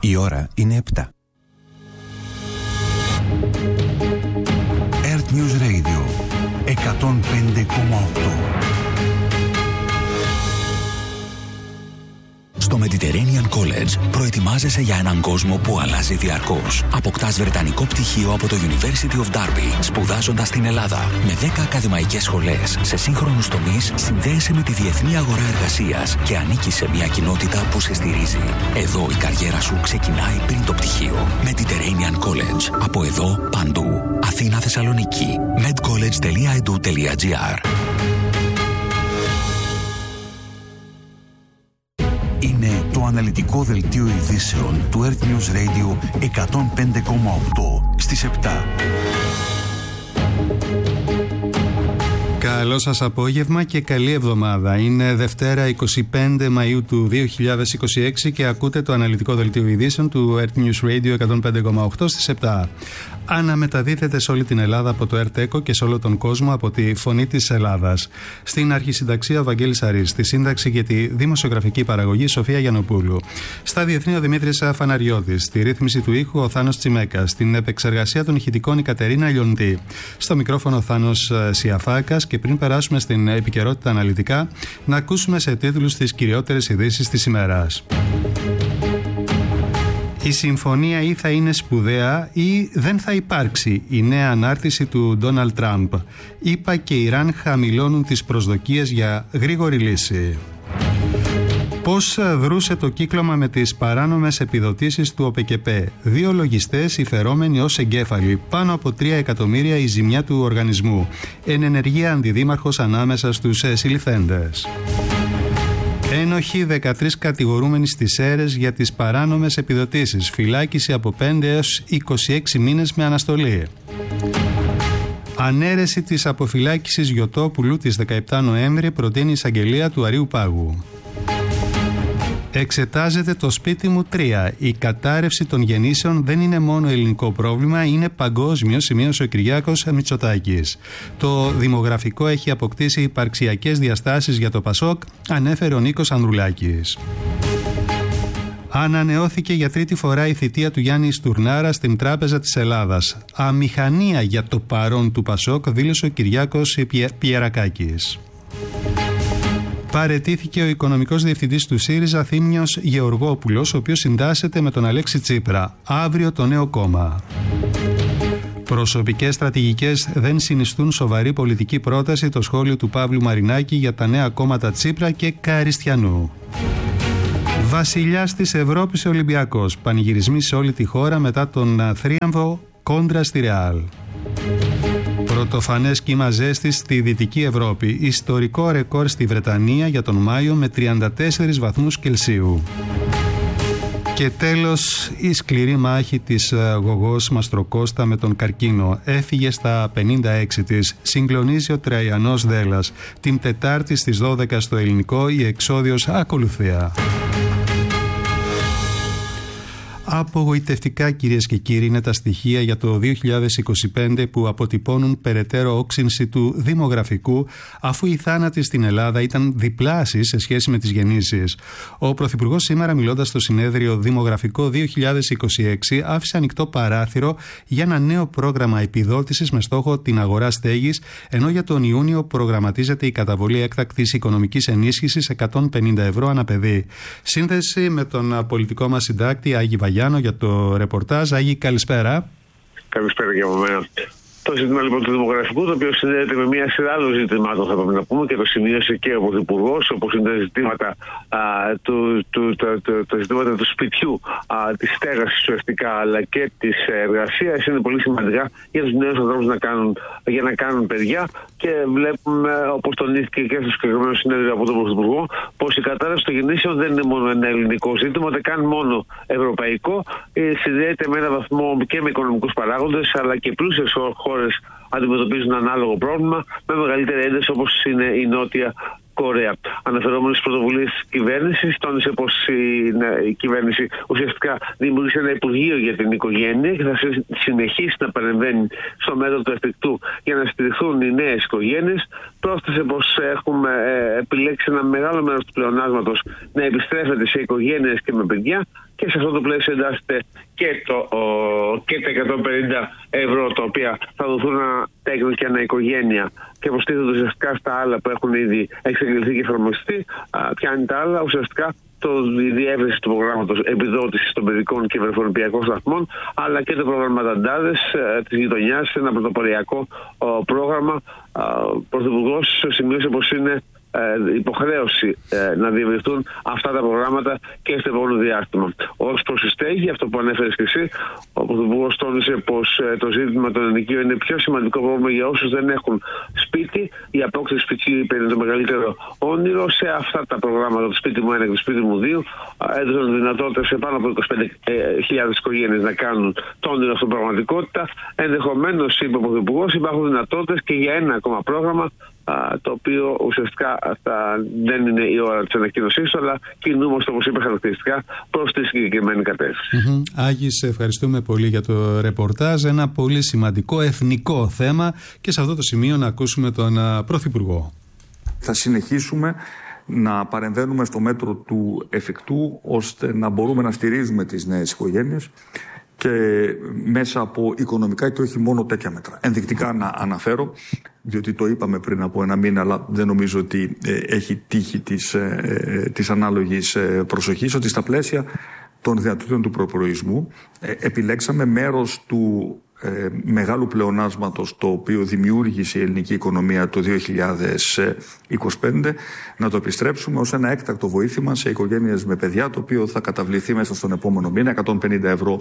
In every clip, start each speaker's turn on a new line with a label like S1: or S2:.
S1: Η ώρα είναι 7. Earth News Radio 105,8. Στο Mediterranean College προετοιμάζεσαι για έναν κόσμο που αλλάζει διαρκώς. Αποκτάς βρετανικό πτυχίο από το University of Derby, σπουδάζοντας στην Ελλάδα. Με 10 ακαδημαϊκές σχολές σε σύγχρονους τομείς, συνδέεσαι με τη διεθνή αγορά εργασίας και ανήκεις σε μια κοινότητα που σε στηρίζει. Εδώ η καριέρα σου ξεκινάει πριν το πτυχίο. Mediterranean College. Από εδώ παντού. Αθήνα, Θεσσαλονίκη. medcollege.edu.gr. Είναι το αναλυτικό δελτίο ειδήσεων του Earth News Radio 105,8 στις 7.
S2: Καλό σας απόγευμα και καλή εβδομάδα. Είναι Δευτέρα 25 Μαΐου του 2026 και ακούτε το αναλυτικό δελτίο ειδήσεων του Earth News Radio 105,8 στις 7. Αναμεταδίδεται σε όλη την Ελλάδα από το ΕΡΤ-ΕΚΟ και σε όλο τον κόσμο από τη Φωνή της Ελλάδας. Στην αρχισυνταξία Βαγγέλης Αρής, στη σύνταξη και τη δημοσιογραφική παραγωγή Σοφία Γιαννοπούλου. Στα διεθνή ο Δημήτρης Φαναριώτης, στη ρύθμιση του ήχου ο Θάνος Τσιμέκας, στην επεξεργασία των ηχητικών η Κατερίνα Λιοντή. Στο μικρόφωνο ο Θάνος Σιαφάκας και πριν περάσουμε στην επικαιρότητα αναλυτικά, να ακούσουμε σε τίτλους τις κυριότερες ειδήσεις της ημέρας. Η συμφωνία ή θα είναι σπουδαία ή δεν θα υπάρξει. Η νέα ανάρτηση του Ντόναλντ Τραμπ. ΗΠΑ και Ιράν χαμηλώνουν τις προσδοκίες για γρήγορη λύση. Πώς δρούσε το κύκλωμα με τις παράνομες επιδοτήσεις του ΟΠΕΚΕΠΕ. 2 λογιστές υφερόμενοι ως εγκέφαλοι. Πάνω από 3 εκατομμύρια η ζημιά του οργανισμού. Εν ενεργεία αντιδήμαρχος ανάμεσα στους συλληφθέντες. Ένοχοι 13 κατηγορούμενοι στις Σέρρες για τις παράνομες επιδοτήσεις. Φυλάκιση από 5 έως 26 μήνες με αναστολή. Ανέρεση της αποφυλάκησης Γιωτόπουλου της 17 Νοέμβρη προτείνει η εισαγγελία του Αρείου Πάγου. Εξετάζεται το σπίτι μου 3. Η κατάρρευση των γεννήσεων δεν είναι μόνο ελληνικό πρόβλημα, είναι παγκόσμιο, σημείωσε ο Κυριάκος Μητσοτάκης. Το δημογραφικό έχει αποκτήσει υπαρξιακές διαστάσεις για το ΠΑΣΟΚ, ανέφερε ο Νίκος Ανδρουλάκης. Ανανεώθηκε για 3η φορά η θητεία του Γιάννη Στουρνάρα στην Τράπεζα της Ελλάδας. Αμηχανία για το παρόν του ΠΑΣΟΚ, δήλωσε ο Κυριάκος Πιερακάκης. Παραιτήθηκε ο οικονομικός διευθυντής του ΣΥΡΙΖΑ Θήμιος Γεωργόπουλος, ο οποίος συντάσσεται με τον Αλέξη Τσίπρα. Αύριο το νέο κόμμα. Προσωπικές στρατηγικές δεν συνιστούν σοβαρή πολιτική πρόταση, το σχόλιο του Παύλου Μαρινάκη για τα νέα κόμματα Τσίπρα και Καριστιανού. Βασιλιάς της Ευρώπης Ολυμπιακός. Πανηγυρισμοί σε όλη τη χώρα μετά τον θρίαμβο κόντρα στη Ρεάλ. Πρωτοφανές κύμα ζέστης στη Δυτική Ευρώπη. Ιστορικό ρεκόρ στη Βρετανία για τον Μάιο με 34 βαθμούς Κελσίου. Και τέλος, η σκληρή μάχη της Γογός Μαστροκώστα με τον καρκίνο. Έφυγε στα 56 της. Συγκλονίζει ο Τραϊανός Δέλλας. Την Τετάρτη στις 12 στο ελληνικό η εξόδιος ακολουθία. Απογοητευτικά, κυρίες και κύριοι, είναι τα στοιχεία για το 2025 που αποτυπώνουν περαιτέρω όξυνση του δημογραφικού, αφού οι θάνατοι στην Ελλάδα ήταν διπλάσιοι σε σχέση με τις γεννήσεις. Ο Πρωθυπουργός σήμερα, μιλώντας στο συνέδριο Δημογραφικό 2026, άφησε ανοιχτό παράθυρο για ένα νέο πρόγραμμα επιδότησης με στόχο την αγορά στέγης, ενώ για τον Ιούνιο προγραμματίζεται η καταβολή έκτακτης οικονομικής ενίσχυσης 150 ευρώ ανά παιδί. Σύνδεση με τον πολιτικό μας συντάκτη Άγη Βαγιάννη για το ρεπορτάζ. Άγη, καλησπέρα.
S3: Καλησπέρα και από μένα. Το ζήτημα λοιπόν του δημογραφικού, το οποίο συνδέεται με μια σειρά άλλων ζητημάτων, θα πρέπει να πούμε, και το σημείωσε και ο Πρωθυπουργός, όπως είναι τα ζητήματα, ζητήματα του σπιτιού, της στέγασης ουσιαστικά, αλλά και της εργασίας, είναι πολύ σημαντικά για τους νέους ανθρώπους για να κάνουν παιδιά. Και βλέπουμε, όπως τονίστηκε και στο συγκεκριμένο συνέδριο από τον Πρωθυπουργό, πως η κατάρρευση των γεννήσεων δεν είναι μόνο ένα ελληνικό ζήτημα, δεν καν μόνο ευρωπαϊκό. Συνδέεται με έναν βαθμό και με οικονομικούς παράγοντες, αλλά και πλούσιες χώρες αντιμετωπίζουν ανάλογο πρόβλημα με μεγαλύτερη ένταση, όπως είναι η Νότια Κορέα. Αναφερόμενος στις πρωτοβουλίες της κυβέρνησης, τόνισε πως η κυβέρνηση ουσιαστικά δημιούργησε ένα Υπουργείο για την Οικογένεια και θα συνεχίσει να παρεμβαίνει στο μέτρο του εφικτού για να στηριχθούν οι νέες οικογένειες. Πρόσθεσε πως έχουμε επιλέξει ένα μεγάλο μέρος του πλεονάσματος να επιστρέφεται σε οικογένειες και με παιδιά και σε αυτό το πλαίσιο εντάσσεται και τα 150 ευρώ τα οποία θα δοθούν ένα τέκνο και ένα οικογένεια και προστίθενται ουσιαστικά στα άλλα που έχουν ήδη εξεγγελθεί και εφαρμοστεί. Πιάνει τα άλλα ουσιαστικά η διεύρυνση του προγράμματος επιδότησης των παιδικών και βρεφονιπιακών σταθμών, αλλά και το πρόγραμμα Δαντάδες της γειτονιάς, ένα πρωτοποριακό πρόγραμμα. Ο Πρωθυπουργός σημείωσε πως είναι υποχρέωση να διευρυνθούν αυτά τα προγράμματα και στο επόμενο διάστημα. Ως προς τη στέγη, αυτό που ανέφερες και εσύ, ο Πρωθυπουργός τόνισε πως το ζήτημα των ενοικίων είναι πιο σημαντικό πρόβλημα για όσους δεν έχουν σπίτι. Η απόκτηση σπιτιού είναι το μεγαλύτερο όνειρο. Σε αυτά τα προγράμματα, το σπίτι μου 1 και το σπίτι μου 2, έδωσαν δυνατότητα σε πάνω από 25.000 οικογένειες να κάνουν το όνειρο αυτό πραγματικότητα. Ενδεχομένως, είπε ο Πρωθυπουργός, υπάρχουν δυνατότητες και για ένα ακόμα πρόγραμμα, το οποίο ουσιαστικά δεν είναι η ώρα της ανακοίνωσής, αλλά κινούμαστε, όπως είπε, χαρακτηριστικά προς τη συγκεκριμένη κατεύθυνση.
S2: Άγη, σε ευχαριστούμε πολύ για το ρεπορτάζ. Ένα πολύ σημαντικό εθνικό θέμα και σε αυτό το σημείο να ακούσουμε τον Πρωθυπουργό.
S4: Θα συνεχίσουμε να παρεμβαίνουμε στο μέτρο του εφικτού, ώστε να μπορούμε να στηρίζουμε τις νέες οικογένειες και μέσα από οικονομικά και όχι μόνο τέτοια μέτρα. Ενδεικτικά να αναφέρω, διότι το είπαμε πριν από ένα μήνα, αλλά δεν νομίζω ότι έχει τύχει της ανάλογης προσοχής, ότι στα πλαίσια των δυνατοτήτων του προπολογισμού επιλέξαμε μέρος του μεγάλου πλεονάσματος το οποίο δημιούργησε η ελληνική οικονομία το 2025 να το επιστρέψουμε ως ένα έκτακτο βοήθημα σε οικογένειες με παιδιά, το οποίο θα καταβληθεί μέσα στον επόμενο μήνα 150 ευρώ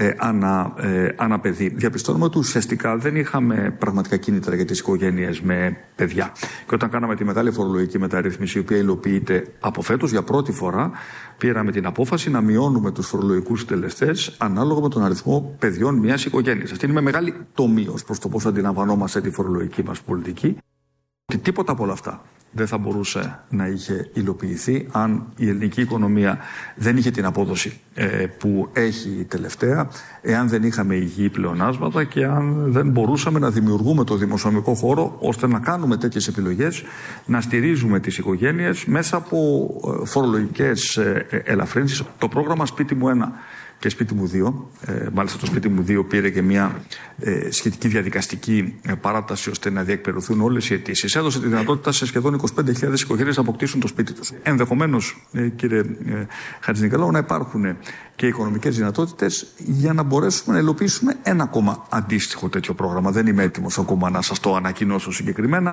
S4: ανά παιδί. Διαπιστώνουμε ότι ουσιαστικά δεν είχαμε πραγματικά κίνητρα για τις οικογένειες με παιδιά. Και όταν κάναμε τη μεγάλη φορολογική μεταρρύθμιση, η οποία υλοποιείται από φέτος για πρώτη φορά, πήραμε την απόφαση να μειώνουμε τους φορολογικούς συντελεστές ανάλογα με τον αριθμό παιδιών μιας οικογένειας. Αυτή είναι με μεγάλη τομή ως προς το πώς αντιλαμβανόμαστε τη φορολογική μας πολιτική. Και τίποτα από όλα αυτά δεν θα μπορούσε να είχε υλοποιηθεί αν η ελληνική οικονομία δεν είχε την απόδοση που έχει τελευταία, εάν δεν είχαμε υγιή πλεονάσματα και αν δεν μπορούσαμε να δημιουργούμε το δημοσιονομικό χώρο ώστε να κάνουμε τέτοιες επιλογές, να στηρίζουμε τις οικογένειες μέσα από φορολογικές ελαφρύνσεις. Το πρόγραμμα Σπίτι μου 1 και Σπίτι μου 2, μάλιστα το Σπίτι μου 2 πήρε και μια σχετική διαδικαστική παράταση ώστε να διεκπαιρεωθούν όλες οι αιτήσεις. Έδωσε τη δυνατότητα σε σχεδόν 25.000 οικογένειες να αποκτήσουν το σπίτι τους. Ενδεχομένως, κύριε Χατζηνικολάου, να υπάρχουν και οικονομικές δυνατότητες για να μπορέσουμε να υλοποιήσουμε ένα ακόμα αντίστοιχο τέτοιο πρόγραμμα. Δεν είμαι έτοιμος ακόμα να σας το ανακοινώσω συγκεκριμένα.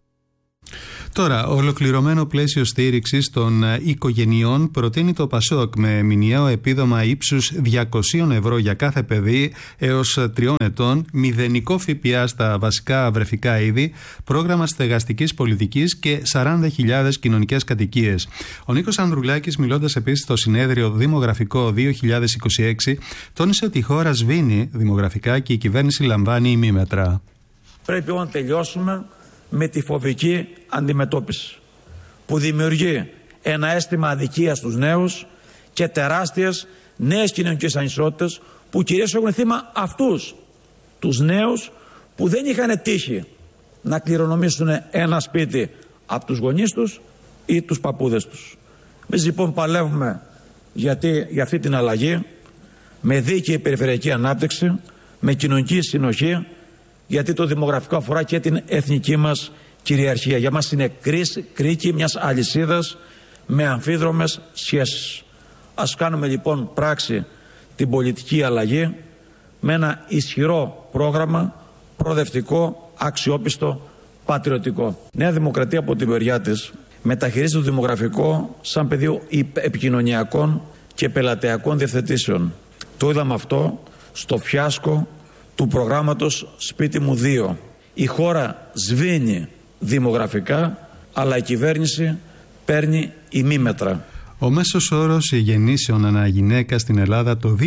S2: Τώρα, ολοκληρωμένο πλαίσιο στήριξης των οικογενειών προτείνει το ΠΑΣΟΚ με μηνιαίο επίδομα ύψους 200 ευρώ για κάθε παιδί έως 3 ετών, μηδενικό ΦΠΑ στα βασικά βρεφικά είδη, πρόγραμμα στεγαστικής πολιτικής και 40.000 κοινωνικές κατοικίες. Ο Νίκος Ανδρουλάκης, μιλώντας επίσης στο συνέδριο Δημογραφικό 2026, τόνισε ότι η χώρα σβήνει δημογραφικά και η κυβέρνηση λαμβάνει ημίμετρα.
S5: Πρέπει να τελειώσουμε με τη φοβική αντιμετώπιση που δημιουργεί ένα αίσθημα αδικίας στους νέους και τεράστιες νέες κοινωνικές ανισότητες που κυρίως έχουν θύμα αυτούς τους νέους που δεν είχαν τύχει να κληρονομήσουν ένα σπίτι από τους γονείς τους ή τους παππούδες τους. Εμείς λοιπόν παλεύουμε για αυτή την αλλαγή με δίκαιη περιφερειακή ανάπτυξη, με κοινωνική συνοχή, γιατί το δημογραφικό αφορά και την εθνική μας κυριαρχία. Για μας είναι κρίκη μιας αλυσίδας με αμφίδρομες σχέσεις. Ας κάνουμε λοιπόν πράξη την πολιτική αλλαγή με ένα ισχυρό πρόγραμμα, προοδευτικό, αξιόπιστο, πατριωτικό. Νέα Δημοκρατία από την μεριά της μεταχειρίζεται το δημογραφικό σαν πεδίο επικοινωνιακών και πελατειακών διευθετήσεων. Το είδαμε αυτό στο φιάσκο του προγράμματος Σπίτι μου 2. Η χώρα σβήνει δημογραφικά, αλλά η κυβέρνηση παίρνει ημίμετρα.
S2: Ο μέσος όρος γεννήσεων ανά γυναίκα στην Ελλάδα το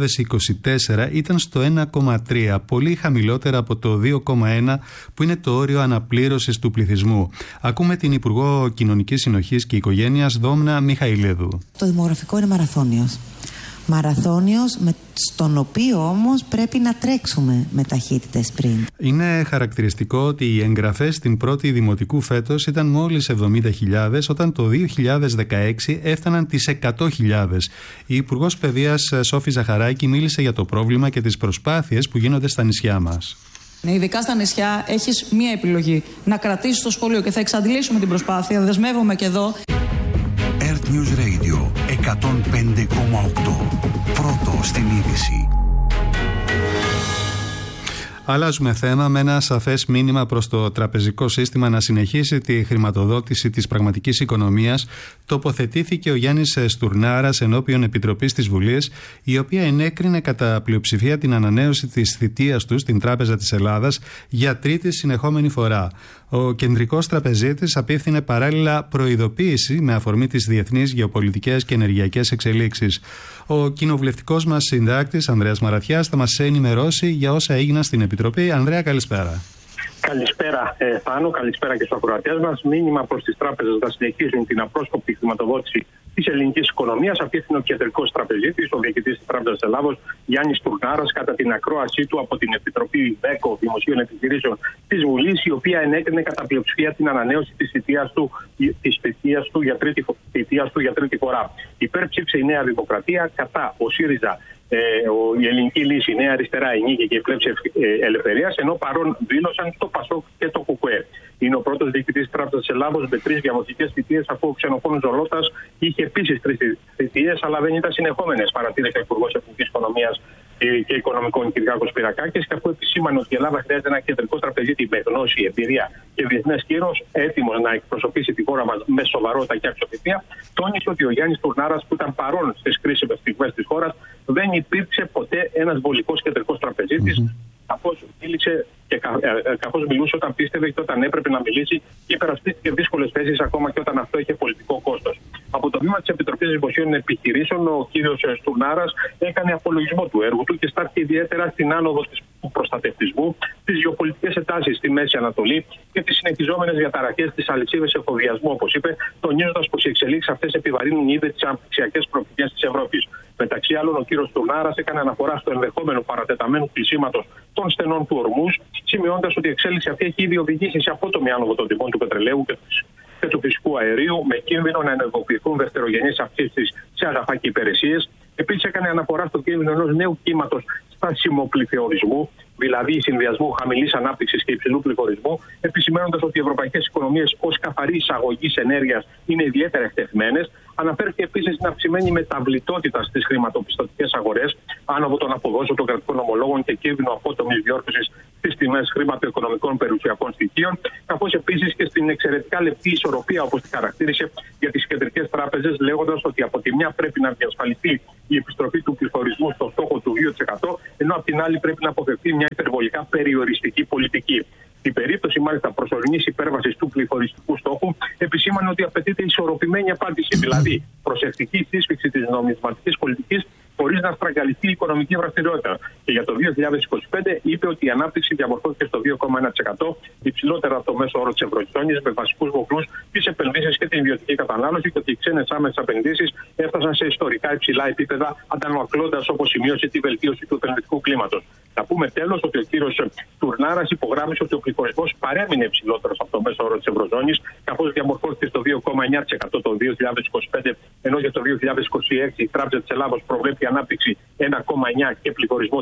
S2: 2024 ήταν στο 1,3, πολύ χαμηλότερα από το 2,1 που είναι το όριο αναπλήρωσης του πληθυσμού. Ακούμε την Υπουργό Κοινωνικής Συνοχής και Οικογένειας Δόμνα Μιχαηλίδου.
S6: Το δημογραφικό είναι μαραθώνιος. μαραθώνιος στον οποίο όμως πρέπει να τρέξουμε με ταχύτητες πριν. Είναι
S2: χαρακτηριστικό ότι οι εγγραφές στην πρώτη δημοτικού φέτος ήταν μόλις 70.000, όταν το 2016 έφταναν τις 100.000. Η Υπουργός Παιδείας Σόφη Ζαχαράκη μίλησε για το πρόβλημα και τις προσπάθειες που γίνονται στα νησιά μας.
S7: Ειδικά στα νησιά έχεις μία επιλογή: να κρατήσεις το σχολείο, και θα εξαντλήσουμε την προσπάθεια. Δεσμεύομαι και εδώ.
S1: Earth News Radio 105,8. Πρώτο στην είδηση.
S2: Αλλάζουμε θέμα με ένα σαφές μήνυμα προς το τραπεζικό σύστημα να συνεχίσει τη χρηματοδότηση της πραγματικής οικονομίας. Τοποθετήθηκε ο Γιάννης Στουρνάρας ενώπιον Επιτροπής της Βουλής, η οποία ενέκρινε κατά πλειοψηφία την ανανέωση της θητείας του στην Τράπεζα της Ελλάδας για τρίτη συνεχόμενη φορά. Ο κεντρικός τραπεζίτης απίφθινε παράλληλα προειδοποίηση με αφορμή τις διεθνείς γεωπολιτικές και ενεργειακές εξελίξεις. Ο κοινοβουλευτικός μας συντάκτης Ανδρέας Μαραθιάς θα μας ενημερώσει για όσα έγιναν στην Επιτροπή. Ανδρέα, καλησπέρα.
S8: Καλησπέρα, Θάνο, καλησπέρα και στους ακροατές μας. Μήνυμα προς τις τράπεζες να συνεχίσουν την απρόσκοπτη χρηματοδότηση της ελληνικής οικονομίας. Απίθυνε ο κεντρικός τραπεζίτης, ο διοικητής της Τράπεζας Ελλάδος, Γιάννης Στουρνάρας, κατά την ακρόασή του από την Επιτροπή ΔΕΚΟ Δημοσίων Επιχειρήσεων της Βουλής, η οποία ενέκρινε κατά πλειοψηφία την ανανέωση της θητείας του για τρίτη φορά. Υπέρψηφισε η Νέα Δημοκρατία, κατά ο ΣΥΡΙΖΑ, η Ελληνική Λύση, η Νέα Αριστερά, η Νίκη και η Πλεύση Ελευθερίας, ενώ παρόν δήλωσαν το ΠΑΣΟΚ και το ΚΚΕ. Είναι ο πρώτος διοικητής της Τράπεζας της Ελλάδος με 3 διαμορφωτικές θητείες, αφού ο Ξενοφώνος Ζολώτας είχε επίσης 3 θητείες, αλλά δεν ήταν συνεχόμενες, παρατήρησε ο Υπουργός Εθνικής Οικονομίας και Οικονομικών Κυριάκος Πυρακάκης, και αφού επισήμανε ότι η Ελλάδα χρειάζεται ένα κεντρικό τραπεζίτη με γνώση, εμπειρία και διεθνές κύρος, έτοιμος να εκπροσωπήσει τη χώρα μας με σοβαρότητα και αξιοπιστία, τόνισε ότι ο Γιάννης Τουρνάρας, που ήταν παρόν στις κρίσιμες στιγμές της χώρας, δεν υπήρξε ποτέ ένας βολικός κεντρικός τραπεζίτης, καθώς μιλούσε όταν πίστευε και όταν έπρεπε να μιλήσει, και υπερασπίστηκε δύσκολες θέσεις ακόμα και όταν αυτό είχε πολιτικό κόστος. Από το βήμα της Επιτροπής Δημοσίων Επιχειρήσεων, ο κύριος Στουρνάρας έκανε απολογισμό του έργου του και στάθηκε ιδιαίτερα στην άνοδο του προστατευτισμού, τις γεωπολιτικές εντάσεις στη Μέση Ανατολή και τις συνεχιζόμενες διαταραχές της αλυσίδας εφοδιασμού, όπως είπε, τονίζοντας πως οι εξελίξεις αυτές επιβαρύνουν ήδη τις αναπτυξιακές προοπτικές της Ευρώπης. Μεταξύ άλλων, ο κύριος Στουρνάρας έκανε αναφορά στο ενδεχόμενο παρατεταμένου κλεισίματος των στενών του Ορμούζ, σημειώντας ότι η εξέλιξη αυτή έχει ήδη οδηγήσει σε απότομη άνοδο των τιμών του πετρελαίου και του φυσικού αερίου, με κίνδυνο να ενεργοποιηθούν δευτερογενείς αυξήσεις σε αγαθά και υπηρεσίες. Επίσης, έκανε αναφορά στο κίνδυνο ενός νέου κύματος στασιμοπληθωρισμού, δηλαδή συνδυασμού χαμηλής ανάπτυξης και υψηλού πληθωρισμού, επισημαίνοντας ότι οι ευρωπαϊκές οικονομίες ως καθαρή εισαγωγής ενέργειας είναι ιδιαίτερα εκτεθειμένες. Αναφέρθηκε επίσης στην αυξημένη μεταβλητότητα στις χρηματοπιστωτικές αγορές, άνοδο των αποδόσεων των κρατικών ομολόγων και κίνδυνο απότομης διόρθωσης στις τιμές χρηματοοικονομικών περιουσιακών στοιχείων, καθώς επίσης και στην εξαιρετικά λεπτή ισορροπία, όπως τη χαρακτήρισε, για τις κεντρικές τράπεζες, λέγοντας ότι από τη μια πρέπει να διασφαλιστεί η επιστροφή του πληθωρισμού στο στόχο του 2%, ενώ από την άλλη πρέπει να αποφευθεί μια υπερβολικά περιοριστική πολιτική. Στην περίπτωση μάλιστα προσωρινής υπέρβασης του πληθωριστικού στόχου, επισήμανε ότι απαιτείται ισορροπημένη απάντηση, δηλαδή προσεκτική σύσφυξη της νομισματικής πολιτικής χωρίς να στραγγαλιστεί η οικονομική δραστηριότητα. Και για το 2025 είπε ότι η ανάπτυξη διαμορφώθηκε στο 2,1%, υψηλότερα από το μέσο όρο της Ευρωζώνης, με βασικούς βοηθούς τις επενδύσεις και την ιδιωτική κατανάλωση, και ότι οι ξένες άμεσες επενδύσεις έφτασαν σε ιστορικά υψηλά επίπεδα, αντανακλώντας, όπως σημείωσε, τη βελτίωση του επενδυτικού κλίματος. Θα πούμε τέλος ότι ο κύριος Τουρνάρας υπογράμμισε ότι ο πληθωρισμός παρέμεινε υψηλότερος από το μέσο όρο της Ευρωζώνης, καθώς διαμορφώθηκε στο 2,9% το 2025, ενώ για το 2026 η Τράπεζα της Ελλάδος προβλέπει ανάπτυξη 1,9% και πληθωρισμό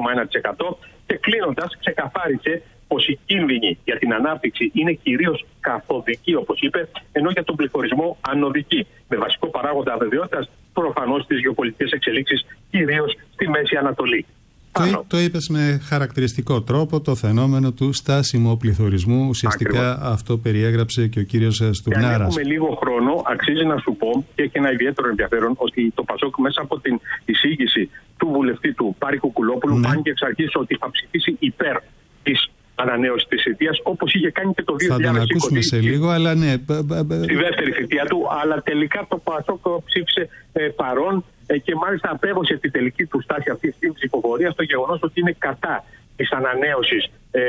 S8: 3,1%. Και κλείνοντας, ξεκαθάρισε πως οι κίνδυνοι για την ανάπτυξη είναι κυρίως καθοδικοί, όπως είπε, ενώ για τον πληθωρισμό ανωδικοί, με βασικό παράγοντα αβεβαιότητας προφανώς τις γεωπολιτικές εξελίξεις, κυρίως στη Μέση Ανατολή.
S2: Το είπες με χαρακτηριστικό τρόπο, το φαινόμενο του στάσιμου πληθωρισμού. Ουσιαστικά ακριβώς αυτό περιέγραψε και ο κύριος Στουρνάρας.
S8: Αν έχουμε λίγο χρόνο, αξίζει να σου πω, και έχει ένα ιδιαίτερο ενδιαφέρον, ότι το ΠΑΣΟΚ μέσα από την εισήγηση του βουλευτή του Πάρη Κουκουλόπουλου φάνηκε εξ αρχής ότι θα ψηφίσει υπέρ της ανανέωση της θητείας, όπως είχε κάνει και το 2020.
S2: Θα τον ακούσουμε σε λίγο, αλλά ναι.
S8: Στη δεύτερη θητεία του, αλλά τελικά το ΠΑΣΟΚ ψήφισε παρόν και μάλιστα απέδωσε τη τελική του στάση αυτή στην ψηφοφορία στο γεγονός ότι είναι κατά της ανανέωσης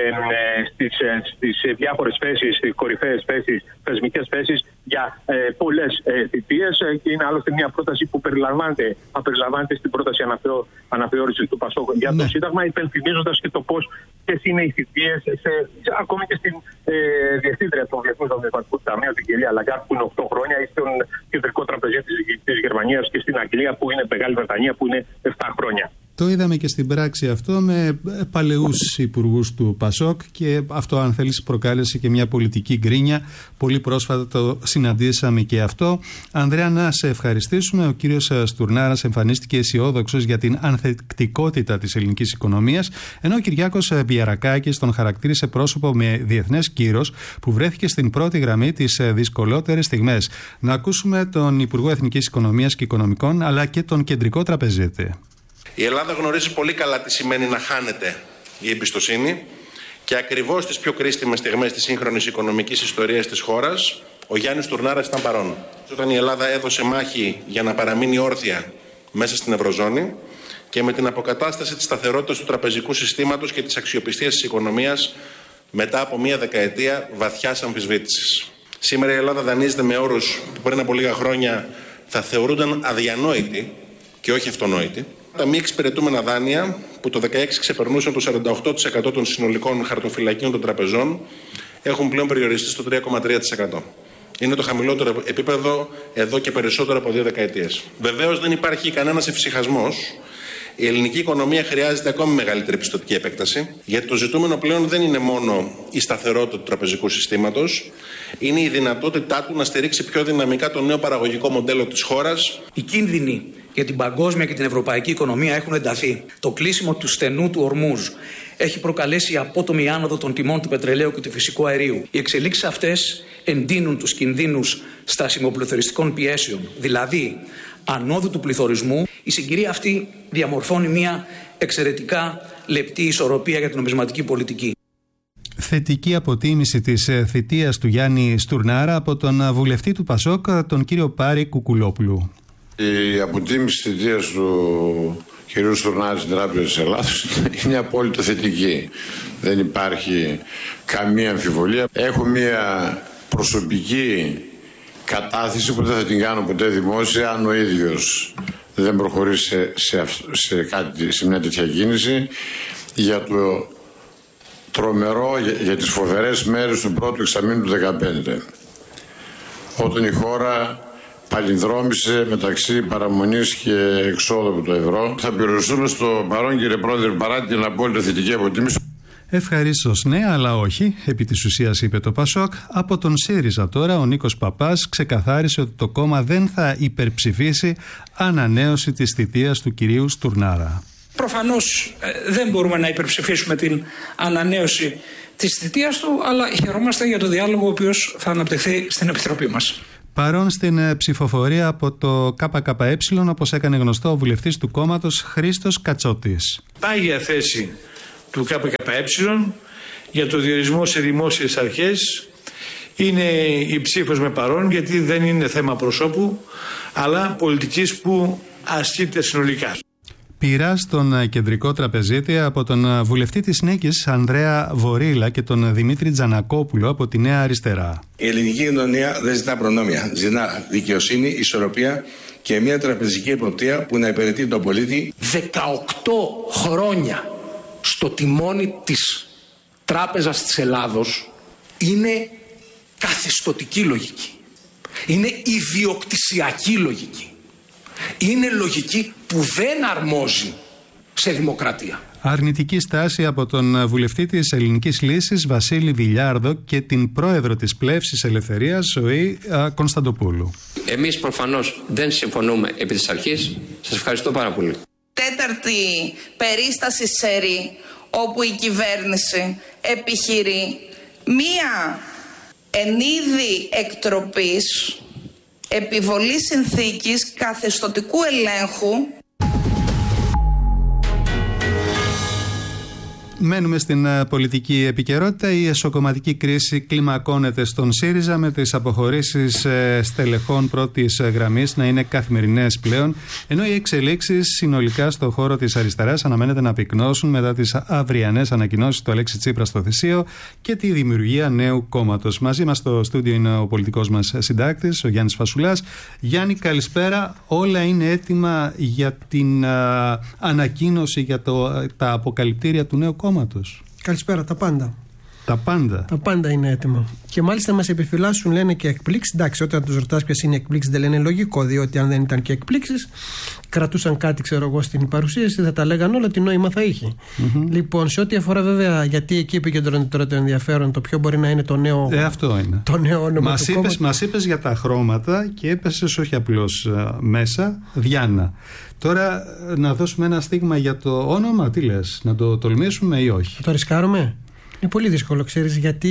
S8: στις διάφορες θέσεις, στις κορυφαίες θέσεις, θεσμικές θέσεις για πολλές θητείες, και είναι άλλωστε μια πρόταση που θα περιλαμβάνεται στην πρόταση αναθεώρησης του ΠΑΣΟΚ για το Σύνταγμα, υπενθυμίζοντας και το πώς ποιες είναι οι θητείες ακόμη και στην διευθύντρια του Διεθνούς Νομισματικού Ταμείου, την κυρία Λαγκάρντ, που είναι 8 χρόνια, ή στον κεντρικό τραπεζίτη της Γερμανίας και στην Αγγλία, που είναι Μεγάλη Βρετανία, που είναι 7 χρόνια.
S2: Το είδαμε και στην πράξη αυτό με παλαιούς υπουργούς του ΠΑΣΟΚ, και αυτό, αν θέλεις, προκάλεσε και μια πολιτική γκρίνια. Πολύ πρόσφατα το συναντήσαμε και αυτό. Ανδρέα, να σε ευχαριστήσουμε. Ο κύριος Στουρνάρας εμφανίστηκε αισιόδοξος για την ανθεκτικότητα της ελληνικής οικονομίας, ενώ ο Κυριάκος Βιαρακάκης τον χαρακτήρισε πρόσωπο με διεθνές κύρος που βρέθηκε στην πρώτη γραμμή τις δυσκολότερες στιγμές. Να ακούσουμε τον Υπουργό Εθνικής Οικονομίας και Οικονομικών, αλλά και τον Κεντρικό Τραπεζίτη.
S9: Η Ελλάδα γνωρίζει πολύ καλά τι σημαίνει να χάνεται η εμπιστοσύνη, και ακριβώς στις πιο κρίσιμες στιγμές της σύγχρονης οικονομικής ιστορίας της χώρας, ο Γιάννης Στουρνάρας ήταν παρόν. Όταν η Ελλάδα έδωσε μάχη για να παραμείνει όρθια μέσα στην Ευρωζώνη και με την αποκατάσταση της σταθερότητας του τραπεζικού συστήματος και της αξιοπιστίας της οικονομίας μετά από μια δεκαετία βαθιάς αμφισβήτησης. Σήμερα η Ελλάδα δανείζεται με όρους που πριν από λίγα χρόνια θα θεωρούνταν αδιανόητοι και όχι αυτονόητοι. Τα μη εξυπηρετούμενα δάνεια, που το 2016 ξεπερνούσαν το 48% των συνολικών χαρτοφυλακίων των τραπεζών, έχουν πλέον περιοριστεί στο 3,3%. Είναι το χαμηλότερο επίπεδο εδώ και περισσότερο από 2 δεκαετίες. Βεβαίως δεν υπάρχει κανένας εφησυχασμός. Η ελληνική οικονομία χρειάζεται ακόμη μεγαλύτερη πιστωτική επέκταση, γιατί το ζητούμενο πλέον δεν είναι μόνο η σταθερότητα του τραπεζικού συστήματος, είναι η δυνατότητά του να στηρίξει πιο δυναμικά το νέο παραγωγικό μοντέλο της χώρας.
S10: Οι κίνδυνοι για την παγκόσμια και την ευρωπαϊκή οικονομία έχουν ενταθεί. Το κλείσιμο του στενού του Ορμούζ έχει προκαλέσει απότομη άνοδο των τιμών του πετρελαίου και του φυσικού αερίου. Οι εξελίξεις αυτές εντείνουν τους κινδύνους στασιμοπληθωριστικών πιέσεων, δηλαδή ανόδου του πληθωρισμού. Η συγκυρία αυτή διαμορφώνει μια εξαιρετικά λεπτή ισορροπία για την νομισματική πολιτική.
S2: Θετική αποτίμηση της θητείας του Γιάννη Στουρνάρα από τον βουλευτή του ΠΑΣΟΚ, τον κύριο Πάρη Κουκουλόπουλου.
S11: Η αποτίμηση της θητείας του κ. Στουρνάρα στην Τράπεζα της Ελλάδος είναι απόλυτα θετική. Δεν υπάρχει καμία αμφιβολία. Έχω μια προσωπική κατάθεση που δεν θα την κάνω ποτέ δημόσια, αν ο ίδιος δεν προχωρήσει σε μια τέτοια κίνηση, για το τρομερό, για τις φοβερές μέρες του πρώτου εξαμήνου του 2015, όταν η χώρα παλινδρόμησε μεταξύ παραμονής και εξόδου από το ευρώ. Θα περιοριστούμε στο παρόν, κύριε Πρόεδρε, παρά την απόλυτα θετική αποτίμηση.
S2: Ευχαρίστως ναι, αλλά όχι, επί της ουσίας, είπε το ΠΑΣΟΚ. Από τον ΣΥΡΙΖΑ τώρα, ο Νίκος Παπάς ξεκαθάρισε ότι το κόμμα δεν θα υπερψηφίσει ανανέωση της θητείας του κυρίου Στουρνάρα.
S12: Προφανώς δεν μπορούμε να υπερψηφίσουμε την ανανέωση της θητείας του, αλλά χαιρόμαστε για το διάλογο ο οποίος θα αναπτυχθεί στην Επιτροπή μας.
S2: Παρόν στην ψηφοφορία από το ΚΚΕ, όπως έκανε γνωστό ο βουλευτής του κόμματος Χρήστος Κατσότης.
S13: Πάγια θέση του ΚΚΕ για το διορισμό σε δημόσιες αρχές είναι η ψήφος με παρόν, γιατί δεν είναι θέμα προσώπου αλλά πολιτικής που ασκείται συνολικά.
S2: Πειρά στον Κεντρικό Τραπεζίτη από τον βουλευτή της Νίκης Ανδρέα Βορίλα και τον Δημήτρη Τζανακόπουλο από τη Νέα Αριστερά.
S14: Η ελληνική κοινωνία δεν ζητά προνόμια, ζητά δικαιοσύνη, ισορροπία και μια τραπεζική εποπτεία που να υπηρετεί τον πολίτη.
S10: 18 χρόνια στο τιμόνι της Τράπεζας της Ελλάδος είναι καθεστωτική λογική. Είναι ιδιοκτησιακή λογική. Είναι λογική που δεν αρμόζει σε δημοκρατία.
S2: Αρνητική στάση από τον βουλευτή της Ελληνικής Λύσης Βασίλη Βιλιάρδο και την πρόεδρο της Πλεύσης Ελευθερίας Ζωή Κωνσταντοπούλου.
S15: Εμείς προφανώς δεν συμφωνούμε επί της αρχής. Σας ευχαριστώ πάρα πολύ.
S16: Τέταρτη περίσταση σερί όπου η κυβέρνηση επιχειρεί μία εν είδη εκτροπής, επιβολή συνθήκης καθεστωτικού ελέγχου.
S2: Μένουμε στην πολιτική επικαιρότητα. Η εσωκομματική κρίση κλιμακώνεται στον ΣΥΡΙΖΑ, με τις αποχωρήσεις στελεχών πρώτης γραμμής να είναι καθημερινές πλέον, ενώ οι εξελίξεις συνολικά στον χώρο της αριστεράς αναμένεται να πυκνώσουν μετά τις αυριανές ανακοινώσεις του Αλέξη Τσίπρα στο Θησίο και τη δημιουργία νέου κόμματος. Μαζί μας στο στούντιο είναι ο πολιτικός μας συντάκτης, ο Γιάννης Φασουλάς. Γιάννη, καλησπέρα. Όλα είναι έτοιμα για την ανακοίνωση για τα αποκαλυπτήρια του νέου κόμματος?
S17: Καλησπέρα, τα πάντα.
S2: Τα πάντα.
S17: Τα πάντα είναι έτοιμα. Και μάλιστα μας επιφυλάσσουν, λένε, και εκπλήξεις. Εντάξει, όταν τους ρωτάς ποιες είναι οι εκπλήξεις, δεν λένε λογικό, διότι αν δεν ήταν και εκπλήξεις, κρατούσαν κάτι, ξέρω εγώ, στην παρουσίαση, θα τα λέγαν όλα, τι νόημα θα είχε. Λοιπόν, σε ό,τι αφορά βέβαια, γιατί εκεί επικεντρώνεται τώρα το ενδιαφέρον, το ποιο μπορεί να είναι το νέο.
S2: Αυτό είναι.
S17: Το νέο όνομα του κόμματος.
S2: Μας είπες για τα χρώματα και έπεσες όχι απλώς μέσα, Διάννα. Τώρα να δώσουμε ένα στίγμα για το όνομα, τι λες, να το τολμήσουμε ή όχι?
S17: Το ρισκάρουμε? Είναι πολύ δύσκολο, ξέρεις, γιατί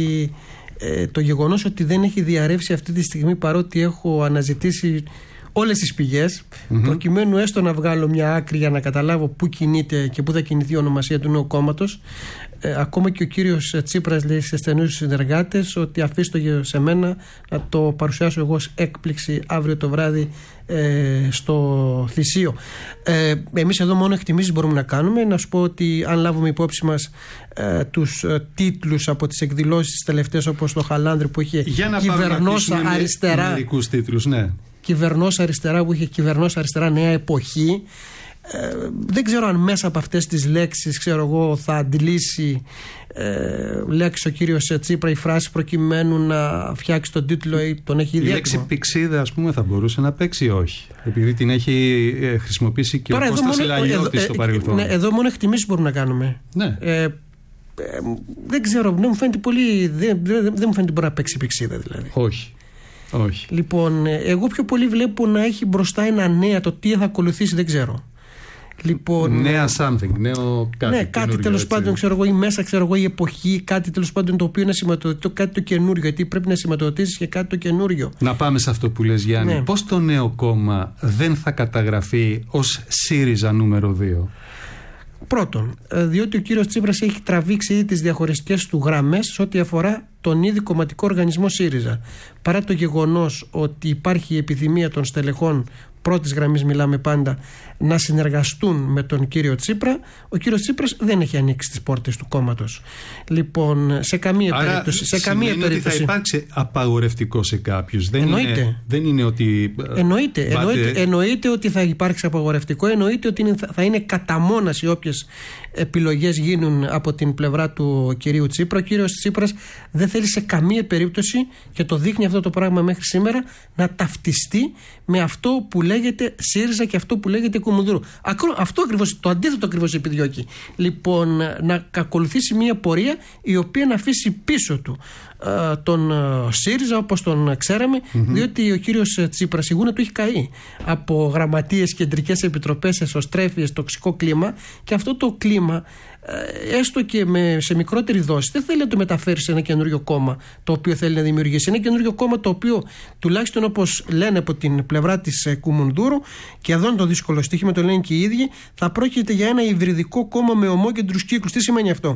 S17: το γεγονός ότι δεν έχει διαρρεύσει αυτή τη στιγμή, παρότι έχω αναζητήσει όλες τις πηγές, προκειμένου έστω να βγάλω μια άκρη για να καταλάβω πού κινείται και πού θα κινηθεί η ονομασία του νέου κόμματος. Ακόμα και ο κύριος Τσίπρας λέει σε στενούς συνεργάτες ότι αφήστε το σε μένα να το παρουσιάσω εγώ ως έκπληξη αύριο το βράδυ στο Θησίο. Εμείς εδώ μόνο εκτιμήσεις μπορούμε να κάνουμε. Να σου πω ότι αν λάβουμε υπόψη μας τους τίτλους από τις εκδηλώσεις τελευταίες, όπως το Χαλάνδρη που είχε κυβερνός αριστερά,
S2: μερικούς τίτλους, ναι.
S17: Κυβερνός αριστερά, που είχε κυβερνός αριστερά νέα εποχή. Δεν ξέρω αν μέσα από αυτές τις λέξεις, ξέρω εγώ, θα αντιλήσει λέξη ο κύριος Τσίπρα η φράση προκειμένου να φτιάξει τον τίτλο ή τον έχει ιδιαίτερο.
S2: Η λέξη πηξίδα, ας πούμε, θα μπορούσε να παίξει ή όχι? Επειδή την έχει χρησιμοποιήσει και τώρα ο Κώστας Λαλιώτης στο παρελθόν.
S17: Ναι, εδώ μόνο εκτιμήσεις μπορούμε να κάνουμε.
S2: Ναι.
S17: Δεν ξέρω, δεν μου φαίνεται πολύ. Δεν μου φαίνεται μπορεί να παίξει πηξίδα δηλαδή.
S2: Όχι. Όχι.
S17: Λοιπόν, εγώ πιο πολύ βλέπω να έχει μπροστά ένα νέα, το τι θα ακολουθήσει δεν ξέρω. Λοιπόν,
S2: νέα something, νέο κάτι.
S17: Ναι, κάτι τέλος πάντων, ξέρω εγώ, ή μέσα, ξέρω εγώ, η εποχή, κάτι τέλος πάντων το οποίο να σηματοδοτεί, κάτι το καινούριο, γιατί πρέπει να σηματοδοτήσεις και κάτι το καινούριο.
S2: Να πάμε σε αυτό που λες, Γιάννη. Ναι. Πώς το νέο κόμμα δεν θα καταγραφεί ως ΣΥΡΙΖΑ νούμερο 2?
S17: Πρώτον, διότι ο κύριος Τσίπρας έχει τραβήξει ήδη τις διαχωριστικές του γραμμές σε ό,τι αφορά τον ήδη κομματικό οργανισμό ΣΥΡΙΖΑ. Παρά το γεγονός ότι υπάρχει η επιθυμία των στελεχών πρώτης γραμμής, μιλάμε πάντα, να συνεργαστούν με τον κύριο Τσίπρα, ο κύριος Τσίπρας δεν έχει ανοίξει τις πόρτες του κόμματος. Λοιπόν, σε καμία περίπτωση. Σε καμία περίπτωση.
S2: Ότι θα υπάρξει απαγορευτικό σε κάποιους. Δεν είναι ότι.
S17: Εννοείται ότι θα υπάρξει απαγορευτικό. Εννοείται ότι θα είναι κατά μόνας οι όποιες επιλογές γίνουν από την πλευρά του κυρίου Τσίπρα. Ο κύριος Τσίπρας δεν θέλει σε καμία περίπτωση, και το δείχνει αυτό το πράγμα μέχρι σήμερα, να ταυτιστεί με αυτό που λέγεται ΣΥΡΙΖΑ και αυτό που λέγεται Κουμουνδούρου. Αυτό ακριβώς, το αντίθετο ακριβώς επιδιώκει. Λοιπόν, να ακολουθήσει μια πορεία η οποία να αφήσει πίσω του τον ΣΥΡΙΖΑ όπως τον ξέραμε, διότι ο κύριος Τσίπρας η γούνα του έχει καεί από γραμματείες, κεντρικές επιτροπές, εσωστρέφειες, τοξικό κλίμα, και αυτό το κλίμα, έστω και σε μικρότερη δόση, δεν θέλει να το μεταφέρει σε ένα καινούριο κόμμα το οποίο θέλει να δημιουργήσει. Ένα καινούριο κόμμα το οποίο, τουλάχιστον όπως λένε από την πλευρά της Κουμουνδούρου, και εδώ είναι το δύσκολο στοίχημα, το λένε και οι ίδιοι, θα πρόκειται για ένα υβριδικό κόμμα με ομόκεντρους κύκλους. Τι σημαίνει αυτό?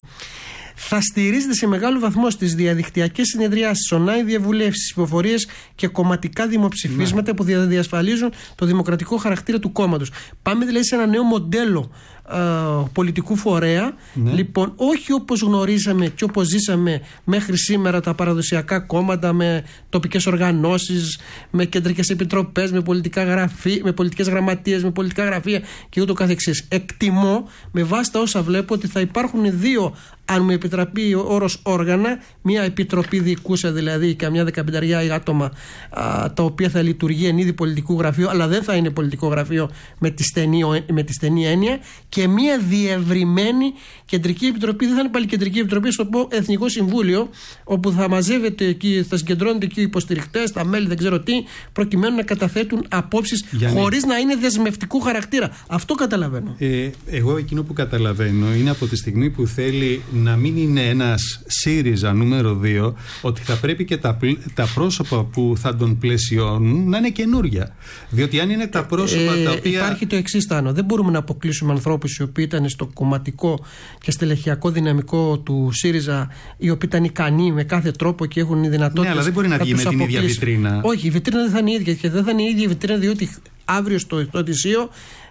S17: Θα στηρίζεται σε μεγάλο βαθμό στις διαδικτυακές συνεδριάσεις, online διαβουλεύσεις, ψηφοφορίες και κομματικά δημοψηφίσματα που διασφαλίζουν το δημοκρατικό χαρακτήρα του κόμματος. Πάμε δηλαδή σε ένα νέο μοντέλο πολιτικού φορέα. Λοιπόν, όχι όπως γνωρίζαμε και όπως ζήσαμε μέχρι σήμερα τα παραδοσιακά κόμματα, με τοπικές οργανώσεις, με κεντρικές επιτροπές, με πολιτικές γραμματείες, με πολιτικά γραφεία και ούτω καθεξής. Εκτιμώ, με βάση τα όσα βλέπω, ότι θα υπάρχουν δύο, αν μου επιτραπεί ο όρος, όργανα, μια επιτροπή διοικούσα δηλαδή, καμιά 15 άτομα, τα οποία θα λειτουργεί εν είδη πολιτικού γραφείου, αλλά δεν θα είναι πολιτικό γραφείο με τη στενή έννοια, και μια διευρυμένη κεντρική επιτροπή. Δεν θα είναι πάλι κεντρική επιτροπή, στο πω Εθνικό Συμβούλιο, όπου θα μαζεύεται εκεί, θα συγκεντρώνονται εκεί οι υποστηρικτές, τα μέλη, δεν ξέρω τι, προκειμένου να καταθέτουν απόψεις χωρίς να είναι δεσμευτικού χαρακτήρα. Αυτό καταλαβαίνω.
S2: Εγώ εκείνο που καταλαβαίνω είναι από τη στιγμή που θέλει να μην είναι ένας ΣΥΡΙΖΑ νούμερο 2, ότι θα πρέπει και τα πρόσωπα που θα τον πλαισιώνουν να είναι καινούρια. Διότι αν είναι τα πρόσωπα τα οποία.
S17: Υπάρχει το εξής, Τάνο. Δεν μπορούμε να αποκλείσουμε ανθρώπους άλλους οι οποίοι ήταν στο κομματικό και στελεχειακό δυναμικό του ΣΥΡΙΖΑ, οι οποίοι ήταν ικανοί με κάθε τρόπο και έχουν δυνατότητες.
S2: Ναι, αλλά δεν μπορεί να βγει με την ίδια βιτρίνα.
S17: Όχι, η βιτρίνα δεν θα είναι η ίδια και δεν θα είναι η ίδια η βιτρίνα, διότι αύριο στο Οδυσσείο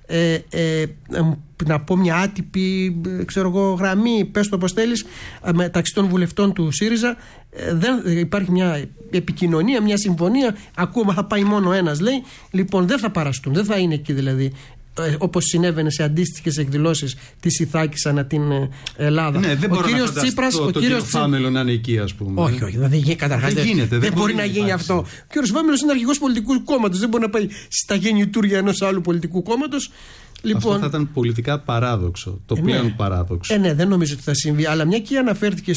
S17: να πω μια άτυπη γραμμή, πες το όπως θέλεις, μεταξύ των βουλευτών του ΣΥΡΙΖΑ, δεν υπάρχει μια επικοινωνία, μια συμφωνία. Ακόμα θα πάει μόνο ένας, λέει. Λοιπόν, δεν θα παραστούν, δεν θα είναι εκεί δηλαδή, όπως συνέβαινε σε αντίστοιχες εκδηλώσεις της Ιθάκης ανά την Ελλάδα.
S2: Ναι, δεν μπορώ να φανταστώ τον κύριο Φάμελο να είναι εκεί, ας πούμε.
S17: Όχι, καταρχάς δεν μπορεί να γίνει αυτό. Ο κύριος Φάμελος είναι αρχηγός πολιτικού κόμματος, δεν μπορεί να πάει στα γεννητούρια ενός άλλου πολιτικού κόμματος.
S2: Λοιπόν, αυτό θα ήταν πολιτικά παράδοξο. Το πλέον παράδοξο.
S17: Ναι, δεν νομίζω ότι θα συμβεί. Αλλά μια και αναφέρθηκε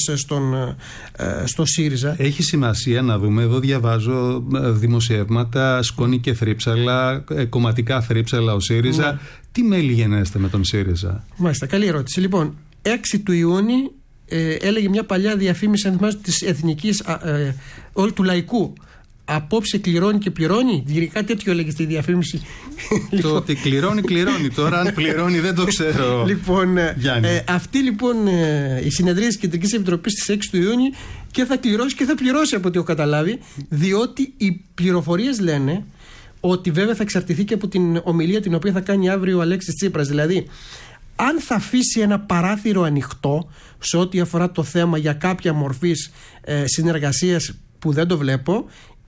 S17: στο ΣΥΡΙΖΑ.
S2: Έχει σημασία να δούμε. Εδώ διαβάζω δημοσιεύματα, σκόνη και θρύψαλα, κομματικά θρύψαλα ο ΣΥΡΙΖΑ. Ναι. Τι μέλη γενέστε με τον ΣΥΡΙΖΑ?
S17: Μάλιστα, καλή ερώτηση. Λοιπόν, 6 του Ιούνιου έλεγε μια παλιά διαφήμιση, αν θυμάστε, της εθνικής, του λαϊκού. Απόψε κληρώνει και πληρώνει. Κάτι τέτοιο έλεγε στη διαφήμιση.
S2: Το ότι κληρώνει. Τώρα αν πληρώνει δεν το ξέρω.
S17: Λοιπόν, αυτή λοιπόν η συνεδρία της Κεντρικής Επιτροπής στις 6 του Ιούνιου και θα κληρώσει και θα πληρώσει από ό,τι έχω καταλάβει, διότι οι πληροφορίες λένε ότι βέβαια θα εξαρτηθεί και από την ομιλία την οποία θα κάνει αύριο ο Αλέξης Τσίπρας. Δηλαδή, αν θα αφήσει ένα παράθυρο ανοιχτό σε ό,τι αφορά το θέμα για κάποια μορφής συνεργασίας που δεν το βλέπω,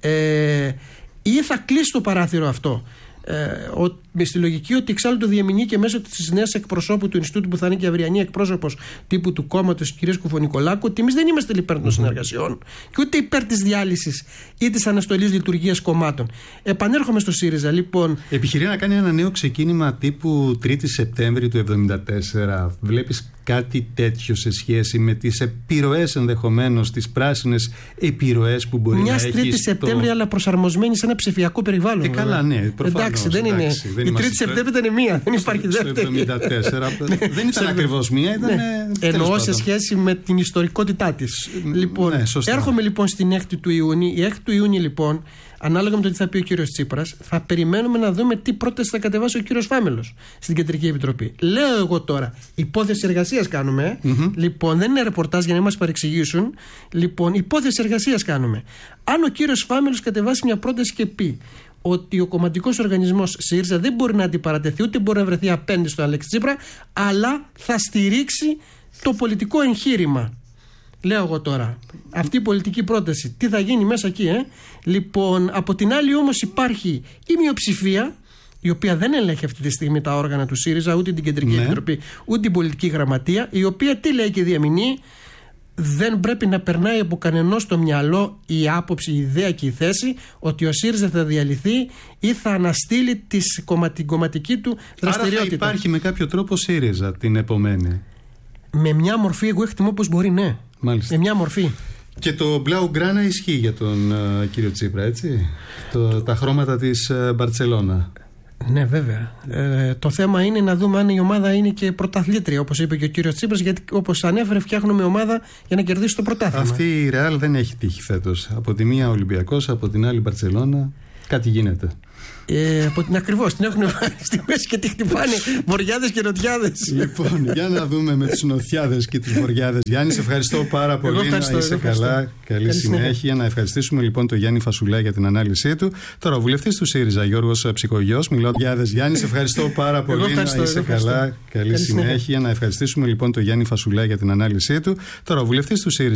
S17: ή θα κλείσει το παράθυρο αυτό, με στη λογική ότι εξάλλου το διεμηνεί και μέσω της νέας εκπροσώπου του Ινστιτούτου που θα είναι και αυριανή εκπρόσωπος τύπου του κόμματος της κυρίας Κουφωνικολάκου, ότι εμείς δεν είμαστε υπέρ των συνεργασιών και ούτε υπέρ της διάλυσης ή της αναστολής λειτουργίας κομμάτων. Επανέρχομαι στο ΣΥΡΙΖΑ, λοιπόν.
S2: Επιχειρεί να κάνει ένα νέο ξεκίνημα τύπου 3η Σεπτέμβρη του 1974. Βλέπεις κάτι τέτοιο σε σχέση με τις επιρροές, ενδεχομένως τις πράσινες επιρροές που μπορεί να έχει?
S17: Μια 3η Σεπτέμβρη, αλλά προσαρμοσμένη σε ένα ψηφιακό περιβάλλον.
S2: Καλά, ναι, προφανώς.
S17: Εντάξει, δεν είναι. Η 3η Σεπτέμβρη ήταν μία, δεν υπάρχει δεύτερη.
S2: Το 1974 δεν ήταν ακριβώς μία, ήταν.
S17: Εννοώ σε σχέση με την ιστορικότητά της. Λοιπόν, έρχομαι λοιπόν στην 6η του Ιούνιου. Η 6η του Ιούνιου, λοιπόν, ανάλογα με το τι θα πει ο κύριος Τσίπρας, θα περιμένουμε να δούμε τι πρόταση θα κατεβάσει ο κύριος Φάμελος στην Κεντρική Επιτροπή. Λέω εγώ τώρα, υπόθεση εργασίας κάνουμε. Λοιπόν, δεν είναι ρεπορτάζ για να μας παρεξηγήσουν. Λοιπόν, υπόθεση εργασίας κάνουμε. Αν ο κύριος Φάμελος κατεβάσει μια πρόταση και πει ότι ο κομματικός οργανισμός ΣΥΡΙΖΑ δεν μπορεί να αντιπαρατεθεί, ούτε μπορεί να βρεθεί απέναντι στον Αλέξη Τσίπρα, αλλά θα στηρίξει το πολιτικό εγχείρημα. Λέω εγώ τώρα, αυτή η πολιτική πρόταση, τι θα γίνει μέσα εκεί, Λοιπόν, από την άλλη όμως υπάρχει η μειοψηφία, η οποία δεν ελέγχει αυτή τη στιγμή τα όργανα του ΣΥΡΙΖΑ, ούτε την Κεντρική Επιτροπή, ούτε την Πολιτική Γραμματεία, η οποία τι λέει και διαμηνεί? Δεν πρέπει να περνάει από κανενός στο μυαλό η άποψη, η ιδέα και η θέση ότι ο ΣΥΡΙΖΑ θα διαλυθεί ή θα αναστείλει την κομματική του δραστηριότητα.
S2: Άρα θα υπάρχει με κάποιο τρόπο ΣΥΡΙΖΑ την επομένη?
S17: Με μια μορφή, εγώ εκτιμώ πως μπορεί, ναι.
S2: Μάλιστα.
S17: Με μια μορφή.
S2: Και το μπλαουγκράνα ισχύει για τον κύριο Τσίπρα, έτσι? Τα χρώματα της Μπαρτσελώνα.
S17: Ναι, βέβαια. Το θέμα είναι να δούμε αν η ομάδα είναι και πρωταθλήτρια, όπως είπε και ο κύριος Τσίπρας, γιατί όπως ανέφερε, φτιάχνουμε ομάδα για να κερδίσει το πρωτάθλημα.
S2: Αυτή η Ρεάλ δεν έχει τύχει φέτος. Από τη μία Ολυμπιακός, από την άλλη Μπαρτσελώνα. Κάτι γίνεται.
S17: Από την ακριβώς, την έχουν βάλει στη μέση και τη χτυπάνε βορειάδες και νοτιάδες.
S2: Λοιπόν, για να δούμε με τους νοτιάδες και τους βορειάδες. Γιάννη, σε ευχαριστώ πάρα πολύ. Να είσαι καλά. Καλή συνέχεια. Να ευχαριστήσουμε λοιπόν τον Γιάννη Φασουλά για την ανάλυση του. Τώρα, ο βουλευτής του ΣΥΡΙΖΑ, Γιώργος Ψικογιός, μιλώντας. Γιάννη, σε ευχαριστώ πάρα πολύ. Να είσαι καλά. Καλή συνέχεια. Να ευχαριστήσουμε λοιπόν τον Γιάννη Φασουλά για την ανάλυση του. Τώρα, ο βουλευτής του ΣΥΡΙΖΑ.